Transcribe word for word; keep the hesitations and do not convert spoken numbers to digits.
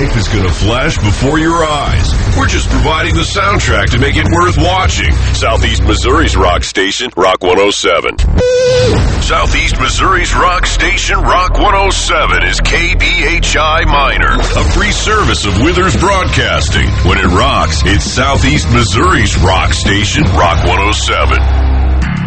life is going to flash before your eyes. We're just providing the soundtrack to make it worth watching. Southeast Missouri's rock station, Rock one oh seven. Southeast Missouri's rock station, Rock one oh seven, is K B H I Minor, a free service of Withers Broadcasting. When it rocks, it's Southeast Missouri's rock station, Rock one oh seven.